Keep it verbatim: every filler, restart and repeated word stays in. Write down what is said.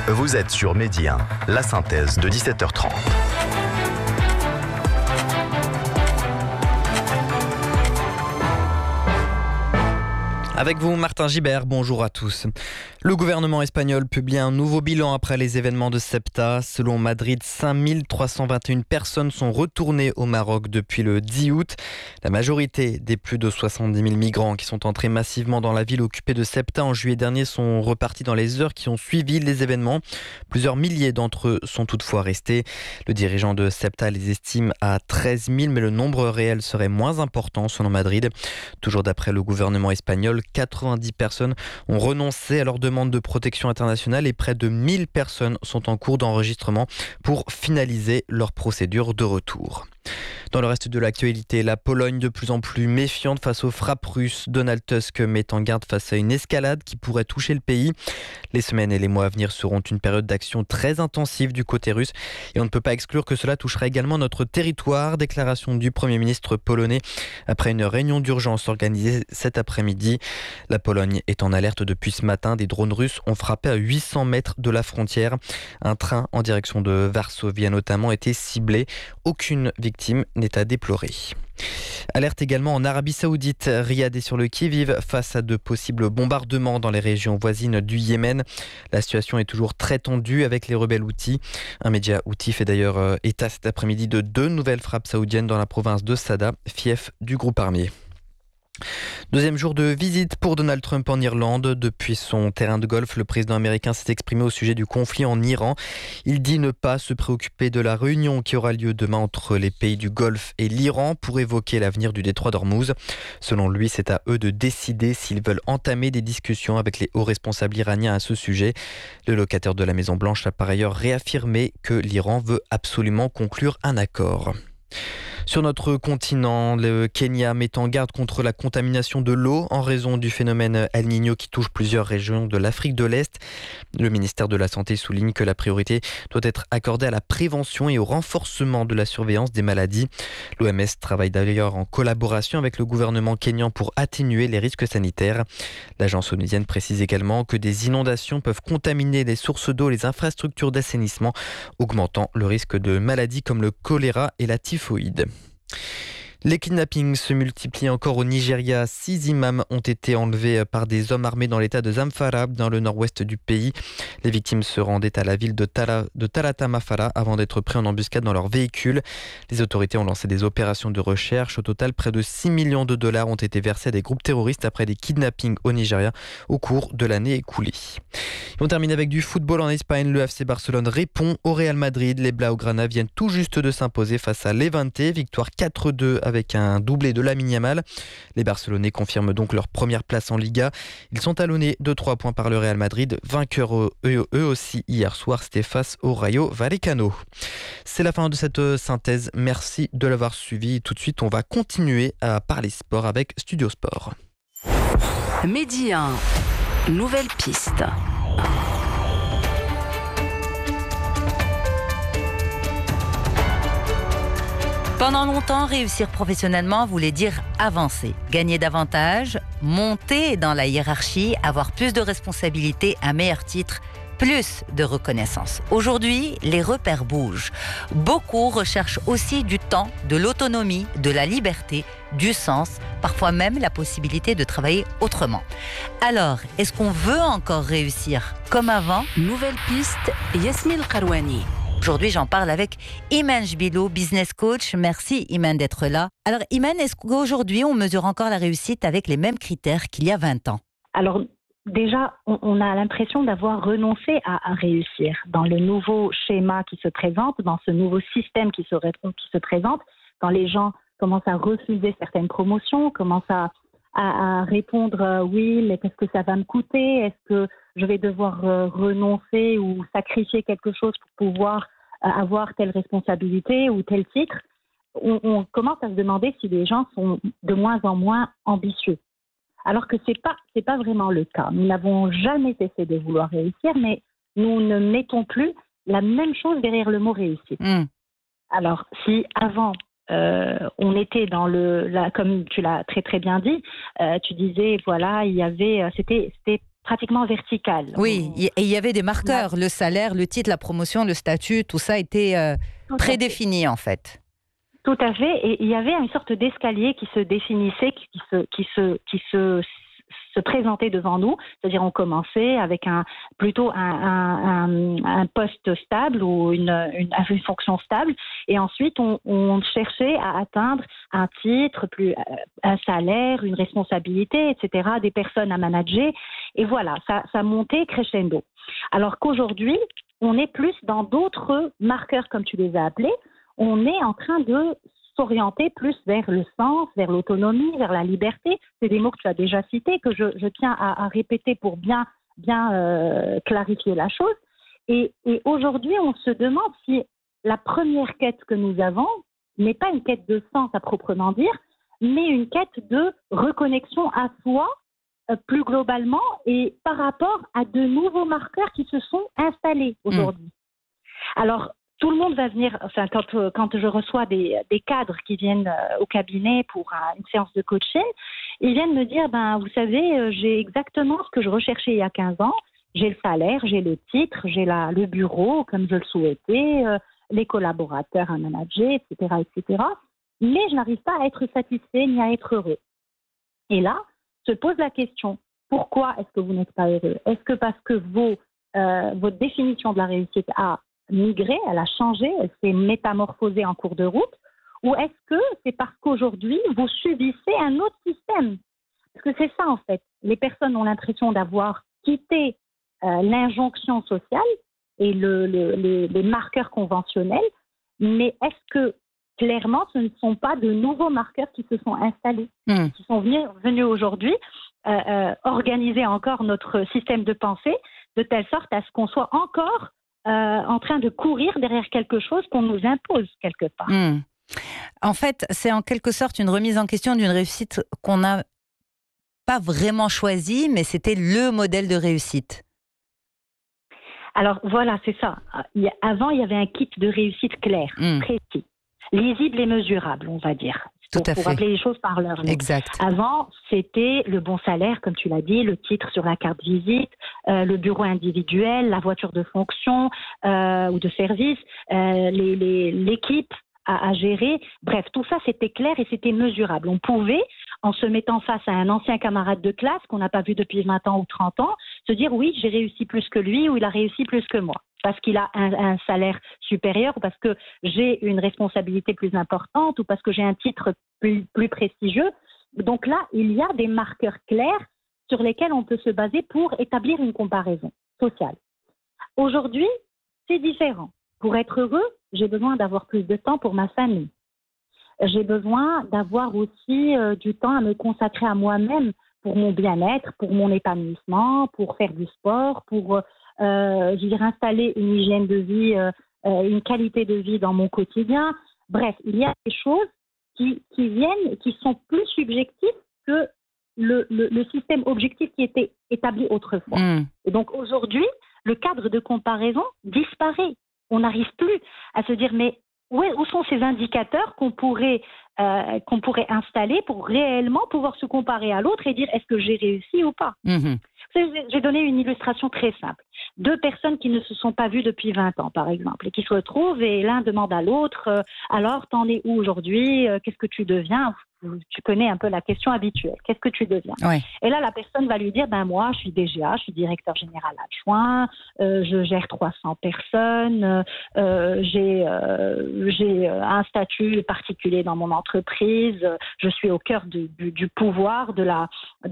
Vous êtes sur Midi un, la synthèse de dix-sept heures trente. Avec vous, Martin Gibert, bonjour à tous. Le gouvernement espagnol publie un nouveau bilan après les événements de Ceuta. Selon Madrid, cinq mille trois cent vingt et une personnes sont retournées au Maroc depuis le dix août. La majorité des plus de soixante-dix mille migrants qui sont entrés massivement dans la ville occupée de Ceuta en juillet dernier sont repartis dans les heures qui ont suivi les événements. Plusieurs milliers d'entre eux sont toutefois restés. Le dirigeant de Ceuta les estime à treize mille, mais le nombre réel serait moins important selon Madrid. Toujours d'après le gouvernement espagnol, quatre-vingt-dix personnes ont renoncé à leur demande de protection internationale et près de mille personnes sont en cours d'enregistrement pour finaliser leur procédure de retour. Dans le reste de l'actualité, la Pologne de plus en plus méfiante face aux frappes russes. Donald Tusk met en garde face à une escalade qui pourrait toucher le pays. Les semaines et les mois à venir seront une période d'action très intensive du côté russe et on ne peut pas exclure que cela touchera également notre territoire. Déclaration du Premier ministre polonais après une réunion d'urgence organisée cet après-midi. La Pologne est en alerte depuis ce matin. Des drones russes ont frappé à huit cents mètres de la frontière. Un train en direction de Varsovie a notamment été ciblé. Aucune victime n'est à déplorer. Alerte également en Arabie Saoudite. Riyad est sur le qui-vive face à de possibles bombardements dans les régions voisines du Yémen. La situation est toujours très tendue avec les rebelles Houthis. Un média Houthi fait d'ailleurs état cet après-midi de deux nouvelles frappes saoudiennes dans la province de Sada, fief du groupe armé. Deuxième jour de visite pour Donald Trump en Irlande. Depuis son terrain de golf, le président américain s'est exprimé au sujet du conflit en Iran. Il dit ne pas se préoccuper de la réunion qui aura lieu demain entre les pays du Golfe et l'Iran pour évoquer l'avenir du détroit d'Ormuz. Selon lui, c'est à eux de décider s'ils veulent entamer des discussions avec les hauts responsables iraniens à ce sujet. Le locataire de la Maison-Blanche a par ailleurs réaffirmé que l'Iran veut absolument conclure un accord. Sur notre continent, le Kenya met en garde contre la contamination de l'eau en raison du phénomène El Niño qui touche plusieurs régions de l'Afrique de l'Est. Le ministère de la Santé souligne que la priorité doit être accordée à la prévention et au renforcement de la surveillance des maladies. L'O M S travaille d'ailleurs en collaboration avec le gouvernement kényan pour atténuer les risques sanitaires. L'agence onusienne précise également que des inondations peuvent contaminer les sources d'eau et les infrastructures d'assainissement, augmentant le risque de maladies comme le choléra et la typhoïde. Les kidnappings se multiplient encore au Nigeria. Six imams ont été enlevés par des hommes armés dans l'état de Zamfara, dans le nord-ouest du pays. Les victimes se rendaient à la ville de, Tala, de Talata-Mafara avant d'être pris en embuscade dans leur véhicule. Les autorités ont lancé des opérations de recherche. Au total, près de six millions de dollars ont été versés à des groupes terroristes après des kidnappings au Nigeria au cours de l'année écoulée. Et on termine avec du football en Espagne. Le F C Barcelone répond au Real Madrid. Les Blaugrana viennent tout juste de s'imposer face à Levante. Victoire quatre deux avec un doublé de Lamine Yamal. Les Barcelonais confirment donc leur première place en Liga. Ils sont talonnés de trois points par le Real Madrid, vainqueurs eux, eux aussi hier soir, c'était face au Rayo Vallecano. C'est la fin de cette synthèse. Merci de l'avoir suivi. Tout de suite, on va continuer à parler sport avec Studio Sport. Midi un, nouvelle piste. Pendant longtemps, réussir professionnellement voulait dire avancer, gagner davantage, monter dans la hiérarchie, avoir plus de responsabilités, un meilleur titre, plus de reconnaissance. Aujourd'hui, les repères bougent. Beaucoup recherchent aussi du temps, de l'autonomie, de la liberté, du sens, parfois même la possibilité de travailler autrement. Alors, est-ce qu'on veut encore réussir comme avant ? Nouvelle piste, Yasmine Karouani. Aujourd'hui, j'en parle avec Iman Jbilou, business coach. Merci Iman d'être là. Alors Iman, est-ce qu'aujourd'hui, on mesure encore la réussite avec les mêmes critères qu'il y a vingt ans ? Alors déjà, on, on a l'impression d'avoir renoncé à, à réussir dans le nouveau schéma qui se présente, dans ce nouveau système qui se, qui se présente, quand les gens commencent à refuser certaines promotions, commencent à, à, à répondre euh, oui, mais qu'est-ce que ça va me coûter ? Est-ce que je vais devoir euh, renoncer ou sacrifier quelque chose pour pouvoir euh, avoir telle responsabilité ou tel titre ? on, on commence à se demander si les gens sont de moins en moins ambitieux. Alors que ce n'est pas, c'est pas vraiment le cas. Nous n'avons jamais cessé de vouloir réussir, mais nous ne mettons plus la même chose derrière le mot réussite. Mmh. Alors, si avant, euh, on était dans le, la, comme tu l'as très très bien dit, euh, tu disais, voilà, il y avait, c'était, c'était pratiquement verticale. Oui, et il y avait des marqueurs, le salaire, le titre, la promotion, le statut, tout ça était euh, prédéfini en fait. Tout à fait, et il y avait une sorte d'escalier qui se définissait, qui se, qui se, qui se, se présentait devant nous, c'est-à-dire on commençait avec un, plutôt un, un, un, un poste stable ou une, une, une fonction stable, et ensuite on, on cherchait à atteindre un titre, plus, un salaire, une responsabilité, et cetera, des personnes à manager, et voilà, ça, ça montait crescendo. Alors qu'aujourd'hui, on est plus dans d'autres marqueurs, comme tu les as appelés. On est en train de s'orienter plus vers le sens, vers l'autonomie, vers la liberté. C'est des mots que tu as déjà cités, que je, je tiens à, à répéter pour bien, bien euh, clarifier la chose. Et, et aujourd'hui, on se demande si la première quête que nous avons n'est pas une quête de sens à proprement dire, mais une quête de reconnexion à soi, euh, plus globalement, et par rapport à de nouveaux marqueurs qui se sont installés aujourd'hui. Mmh. Alors, tout le monde va venir, enfin, quand, quand je reçois des, des cadres qui viennent euh, au cabinet pour un, une séance de coaching, ils viennent me dire, ben, vous savez, euh, j'ai exactement ce que je recherchais il y a quinze ans. J'ai le salaire, j'ai le titre, j'ai la, le bureau comme je le souhaitais, euh, les collaborateurs à manager, et cetera, et cetera. Mais je n'arrive pas à être satisfait ni à être heureux. Et là, se pose la question, pourquoi est-ce que vous n'êtes pas heureux? Est-ce que parce que vos, euh, votre définition de la réussite a migré, elle a changé, elle s'est métamorphosée en cours de route, ou est-ce que c'est parce qu'aujourd'hui, vous subissez un autre système? Parce que c'est ça, en fait. Les personnes ont l'impression d'avoir quitté euh, l'injonction sociale et le, le, les, les marqueurs conventionnels, mais est-ce que, clairement, ce ne sont pas de nouveaux marqueurs qui se sont installés, mmh. qui sont venus, venus aujourd'hui euh, euh, organiser encore notre système de pensée de telle sorte à ce qu'on soit encore Euh, en train de courir derrière quelque chose qu'on nous impose quelque part. Mmh. En fait, c'est en quelque sorte une remise en question d'une réussite qu'on n'a pas vraiment choisie, mais c'était le modèle de réussite. Alors voilà, c'est ça. Il y a, avant, il y avait un kit de réussite clair, mmh. précis, lisible et mesurable, on va dire. Tout pour, à pour fait. rappeler les choses par leur nom. Exact. Avant, c'était le bon salaire, comme tu l'as dit, le titre sur la carte visite, euh, le bureau individuel, la voiture de fonction euh, ou de service, euh, les, les, l'équipe à, à gérer. Bref, tout ça, c'était clair et c'était mesurable. On pouvait, en se mettant face à un ancien camarade de classe qu'on n'a pas vu depuis vingt ans ou trente ans, se dire oui, j'ai réussi plus que lui ou il a réussi plus que moi. Parce qu'il a un, un salaire supérieur, ou parce que j'ai une responsabilité plus importante, ou parce que j'ai un titre plus, plus prestigieux. Donc là, il y a des marqueurs clairs sur lesquels on peut se baser pour établir une comparaison sociale. Aujourd'hui, c'est différent. Pour être heureux, j'ai besoin d'avoir plus de temps pour ma famille. J'ai besoin d'avoir aussi euh, du temps à me consacrer à moi-même pour mon bien-être, pour mon épanouissement, pour faire du sport, pour... Euh, je veux dire, installer une hygiène de vie, euh, une qualité de vie dans mon quotidien. Bref, il y a des choses qui, qui viennent, qui sont plus subjectives que le, le, le système objectif qui était établi autrefois. Mmh. Et donc aujourd'hui, le cadre de comparaison disparaît. On n'arrive plus à se dire, mais où, est, où sont ces indicateurs qu'on pourrait, euh, qu'on pourrait installer pour réellement pouvoir se comparer à l'autre et dire, est-ce que j'ai réussi ou pas? Mmh. J'ai donné une illustration très simple. Deux personnes qui ne se sont pas vues depuis vingt ans, par exemple, et qui se retrouvent et l'un demande à l'autre euh, « Alors, t'en es où aujourd'hui? euh, Qu'est-ce que tu deviens ?» Tu connais un peu la question habituelle. Qu'est-ce que tu deviens? Ouais. Et là, la personne va lui dire, ben moi, je suis D G A, je suis directeur général adjoint, euh, je gère trois cents personnes, euh, j'ai, euh, j'ai un statut particulier dans mon entreprise, je suis au cœur du, du, du pouvoir, de la,